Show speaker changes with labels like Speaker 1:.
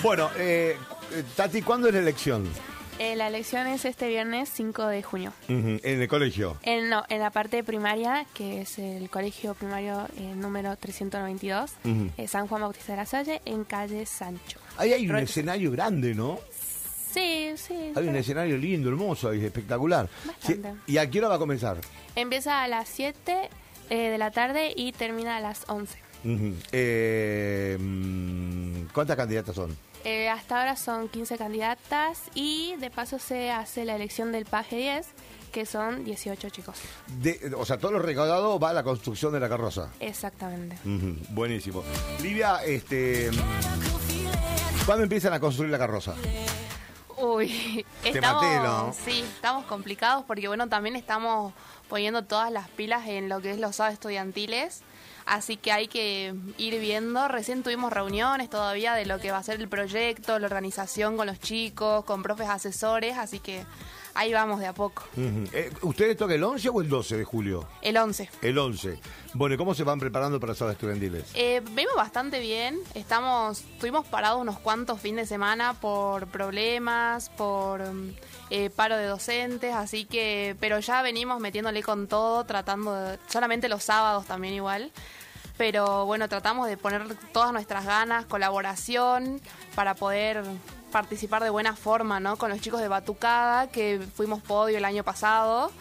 Speaker 1: Bueno, Tati, ¿cuándo es la elección?
Speaker 2: La elección es este viernes 5 de junio.
Speaker 1: ¿En el colegio?
Speaker 2: En la parte primaria, que es el colegio primario número 392, San Juan Bautista de la Salle, en calle Sancho.
Speaker 1: Ahí hay un escenario grande, ¿no?
Speaker 2: Sí.
Speaker 1: Hay un escenario lindo, hermoso, espectacular.
Speaker 2: Bastante.
Speaker 1: Sí, ¿y a qué hora va a comenzar?
Speaker 2: Empieza a las 7 de la tarde y termina a las 11.
Speaker 1: ¿Cuántas candidatas son?
Speaker 2: Hasta ahora son 15 candidatas y de paso se hace la elección del paje 10, que son 18 chicos.
Speaker 1: O sea, todo lo recaudado va a la construcción de la carroza.
Speaker 2: Exactamente.
Speaker 1: Buenísimo. Livia, ¿cuándo empiezan a construir la carroza?
Speaker 2: Uy,
Speaker 1: maté, ¿no?
Speaker 2: Sí, estamos complicados porque bueno, también estamos poniendo todas las pilas en lo que es los sábados estudiantiles. Así que hay que ir viendo. Recién tuvimos reuniones todavía de lo que va a ser el proyecto, la organización con los chicos, con profes asesores, así que ahí vamos de a poco.
Speaker 1: ¿Ustedes tocan el 11 o el 12 de julio?
Speaker 2: El 11.
Speaker 1: El 11. Bueno, ¿y cómo se van preparando para las sábados estudiantiles?
Speaker 2: Vemos bastante bien. Estuvimos parados unos cuantos fines de semana por problemas, por paro de docentes, así que, pero ya venimos metiéndole con todo, solamente los sábados también igual. Pero bueno, tratamos de poner todas nuestras ganas, colaboración, para poder participar de buena forma, ¿no? Con los chicos de Batucada, que fuimos podio el año pasado.